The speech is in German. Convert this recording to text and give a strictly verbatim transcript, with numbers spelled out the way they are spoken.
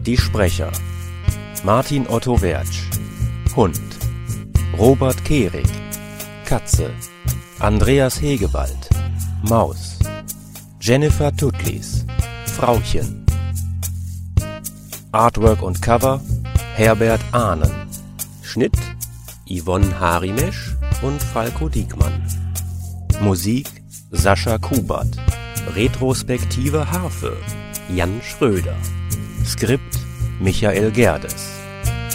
Die Sprecher: Martin Otto Wertsch, Hund; Robert Kehrig, Katze; Andreas Hegewald, Maus; Jennifer Tutlis, Frauchen. Artwork und Cover: Herbert Ahnen. Schnitt: Yvonne Harimesch und Falko Diekmann. Musik: Sascha Kubert. Retrospektive Harfe: Jan Schröder. Skript: Michael Gerdes.